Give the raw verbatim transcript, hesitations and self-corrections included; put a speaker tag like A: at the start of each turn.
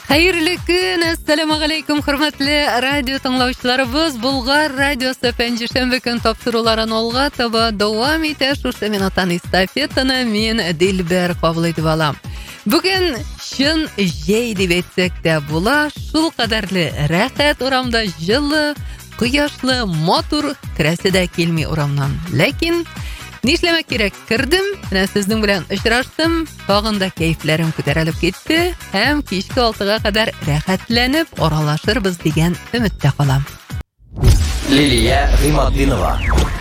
A: Хәерле көн, ассаламу алейкум, хөрмәтле радио тыңлаучыларыбыз. Булгар радиосы пәнҗешәмбе көн тапшыруларын алга таба дәвам итә. Шушы минуттан эстафетаны мин Дилбәр кабул итеп алам. Бүген чын җәй дип әйтсәк тә була. Шул кадәрле рәхәт урамда, җылы, кояшлы, матур, керәсе дә килми урамнан. Ләкин нишләмәк кирәк, кердем, менә сезнең белән очраштым, тагын да кәйфләрем күтәрелеп китте, һәм кичке алтыга кадәр рәхәтләнеп аралашырбыз дигән өметтә калам.
B: Лилия Гыймаддинова